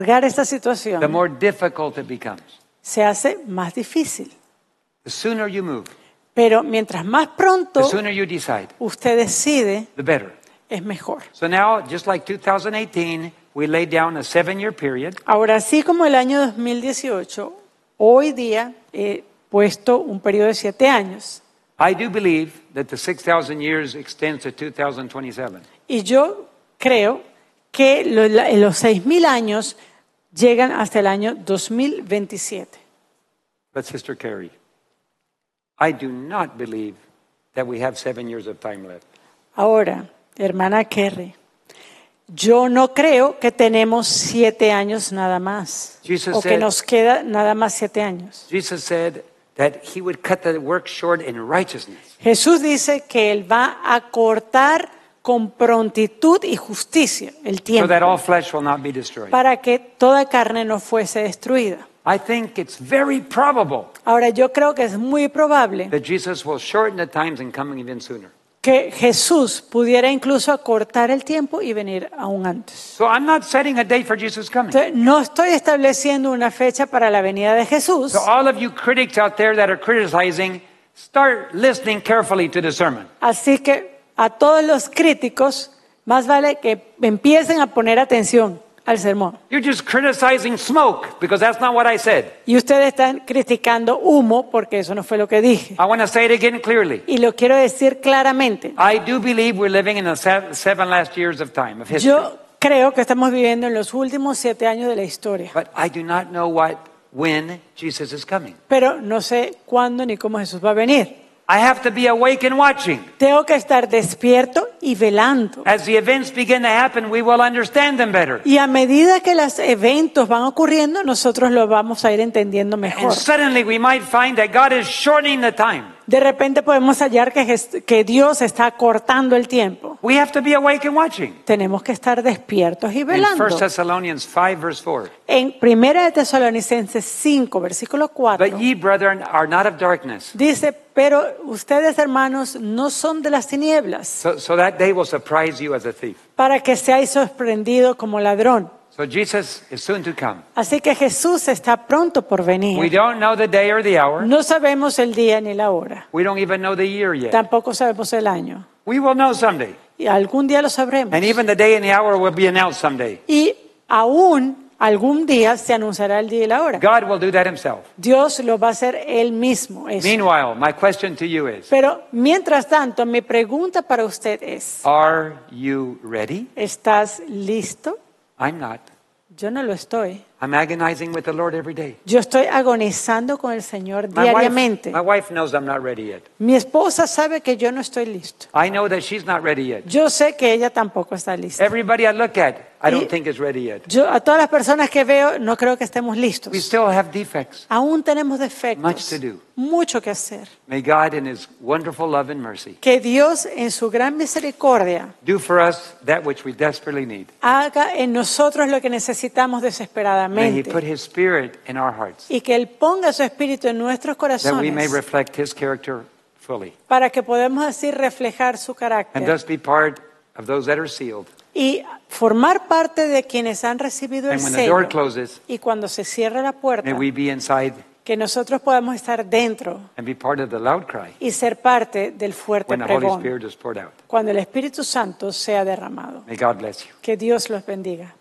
esta the situación more difficult it becomes. se hace más difícil. The sooner you move, Pero mientras más the pronto sooner you decide, usted decide, the better. es mejor. So now, just like 2018, we laid down a 7-year period. Ahora, así como el año 2018, hoy día he puesto un periodo de 7 años. I do believe that the 6,000 years extends to 2027. Y yo creo que los 6,000 años llegan hasta el año 2027. But Sister Carrie, I do not believe that we have 7 years of time left. Ahora, hermana Kerry, yo no creo que tenemos 7 años nada más. Jesus O que said- nos queda nada más 7 años. Jesus said that he would cut the work short in righteousness. Jesús dice que Él va a cortar con prontitud y justicia el So tiempo that all flesh will not be destroyed. para que toda carne no fuese destruida. I think it's very probable Ahora, yo creo que es muy probable that Jesus will shorten the times and coming even sooner. que Jesús pudiera incluso acortar el tiempo y venir aún antes. So I'm not setting a date for Jesus coming. Entonces, no estoy estableciendo una fecha para la venida de Jesús. So all of you critics out there that are criticizing, start listening carefully to the sermon. Así que a todos los críticos, más vale que empiecen a poner atención al sermón. You're just criticizing smoke because that's not what I said. Y ustedes están criticando humo porque eso no fue lo que dije. I want to say it again clearly. Y lo quiero decir claramente. I do believe we're living in the 7 last years of time, of history. Yo creo que estamos viviendo en los últimos 7 años de la historia. But I do not know when Jesus is coming. Pero no sé cuándo ni cómo Jesús va a venir. I have to be awake and watching. Tengo que estar despierto y velando. As the events begin to happen, we will understand them better. Y a medida que los eventos van ocurriendo, nosotros lo vamos a ir entendiendo mejor. And suddenly we might find that God is shortening the time. De repente podemos hallar que Dios está cortando el tiempo. We have to be awake and watching. Tenemos que estar despiertos y In velando. 1 Thessalonians 5, verse 4. En 1 de Tesalonicenses 5, versículo 4, But ye, brethren, are not of darkness, dice, pero ustedes, hermanos, no son de las tinieblas, so that day will surprise you as a thief. para que seáis sorprendidos como ladrón. So Jesus is soon to come. Así que Jesús está pronto por We venir. don't know the day or the hour. No sabemos el día ni la hora. We don't even know the year yet. Tampoco sabemos el año. We will know someday. Y algún día lo sabremos. And even the day and the hour will be announced someday. Y aún algún día se anunciará el día y la hora. God will do that himself. Dios lo va a hacer Él mismo. Eso. Meanwhile, my question to you is, Pero mientras tanto, mi pregunta para usted es, are you ready? ¿estás listo? I'm not. Yo no lo estoy. I'm agonizing with the Lord every day. Yo estoy agonizando con el Señor diariamente. My wife knows I'm not ready yet. Mi esposa sabe que yo no estoy listo. I know that she's not ready yet. Yo sé que ella tampoco está lista. Everybody I look at, I Y- don't think is ready yet. Yo a todas las personas que veo no creo que estemos We listos. still have defects. Aún tenemos Much defectos, to do. mucho que hacer. May God in his wonderful love and mercy Que Dios en su gran misericordia do for us that which we desperately need. haga en nosotros lo que necesitamos May he desesperadamente. put his spirit in our hearts Y que Él ponga su espíritu en nuestros that we may corazones reflect his character fully para que podamos así reflejar su and carácter thus be part of those that are sealed. y formar parte de quienes han recibido el And when the door sello. closes, Y cuando se cierre la puerta, may we be inside que nosotros podamos estar dentro and be part of the loud cry y ser parte del fuerte when the Holy pregón Spirit is poured out. cuando el Espíritu Santo sea derramado. May God bless you. Que Dios los bendiga.